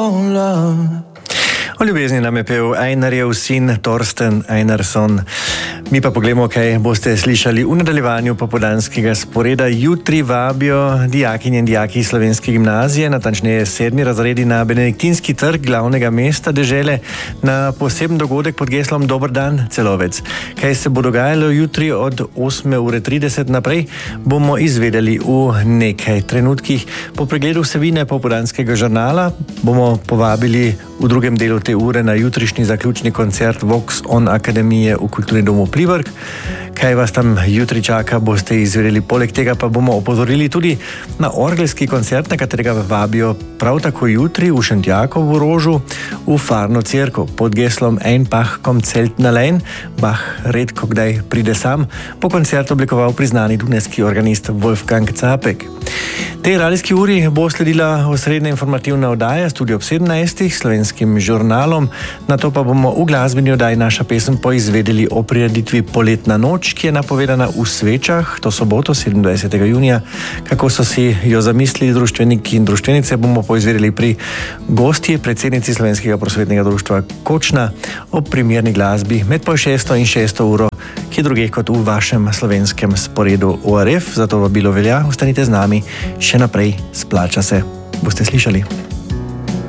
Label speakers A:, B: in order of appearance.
A: all love.
B: O ljubezni nam je pel Einarjev sin Torsten Einarsson. Mi pa pogledamo, kaj boste slišali v nadaljevanju popoldanskega sporeda. Jutri vabijo dijakinje in dijaki Slovenske gimnazije, natančneje 7. razredi, na Benediktinski trg glavnega mesta dežele na poseben dogodek pod geslom Dober dan, Celovec. Kaj se bo dogajalo jutri od 8:30 naprej, bomo izvedeli v nekaj trenutkih. Po pregledu vsebine popoldanskega žurnala bomo povabili v drugem delu te ure na jutrišnji zaključni koncert Vox On Akademije v Kulturni domu Pliberk. Kaj vas tam jutri čaka, boste izvedeli. Poleg tega pa bomo opozorili tudi na orgelski koncert, na katerega vabijo prav tako jutri v Šentjakovu Rožu v Farno cerkev pod geslom Ein Bach kommt selten allein. Bach redko kdaj pride sam. Po koncertu oblikoval priznani dunajski organist Wolfgang Capek. Tej radijski uri bo sledila osrednja informativna oddaja Studio ob 17. Slovenskim žurnalom. Nato pa bomo v glasbeni oddaji Naša pesem poizvedeli o prireditvi Poletna noč, ki je napovedana v Svečah to soboto 27. junija. Kako so si jo zamislili društveniki in društvenice, bomo poizvedeli pri gostji, predsednici Slovenskega prosvetnega društva Kočna, o primerni glasbi med 5:30 in 6. uro, ki je druge kot v vašem slovenskem sporedu ORF. Zato vabilo velja, ostanite z nami še naprej, splača se. Boste slišali.